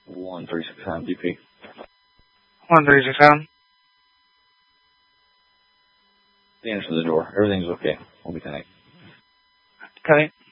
136 on DP. 136 on. Answer the door. Everything's okay. We'll be connected. Okay.